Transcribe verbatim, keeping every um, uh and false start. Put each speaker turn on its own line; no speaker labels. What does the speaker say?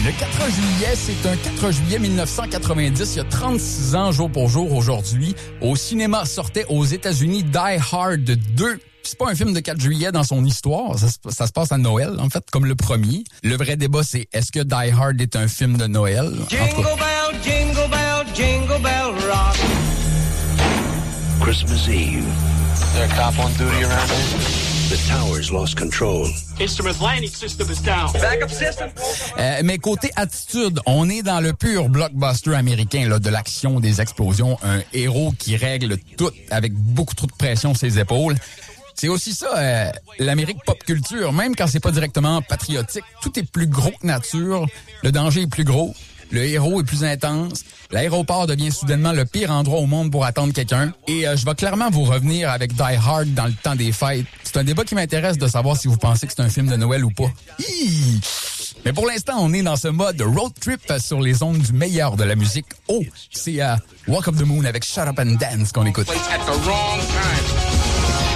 Le quatre juillet, c'est un quatre juillet mille neuf cent quatre-vingt-dix, il y a trente-six ans, jour pour jour, aujourd'hui. Au cinéma sortait aux États-Unis Die Hard deux. C'est pas un film de quatre juillet dans son histoire, ça, ça se passe à Noël, en fait, comme le premier. Le vrai débat, c'est est-ce que Die Hard est un film de Noël?
Jingle bell, jingle bell, jingle bell rock.
Christmas Eve.
Is there a cop on duty around here?
The tower's lost control.
Instrument landing system is down.
Backup system.
Euh, mais côté attitude, on est dans le pur blockbuster américain, là, de l'action, des explosions, un héros qui règle tout avec beaucoup trop de pression sur ses épaules. C'est aussi ça, euh, l'Amérique pop culture, même quand c'est pas directement patriotique, tout est plus gros que nature, le danger est plus gros, le héros est plus intense, l'aéroport devient soudainement le pire endroit au monde pour attendre quelqu'un, et euh, je vais clairement vous revenir avec Die Hard dans le temps des fêtes. C'est un débat qui m'intéresse de savoir si vous pensez que c'est un film de Noël ou pas. Hi! Mais pour l'instant, on est dans ce mode road trip sur les ondes du meilleur de la musique. Oh, c'est euh, Walk Up the Moon avec Shut Up and Dance qu'on écoute.
At the wrong time.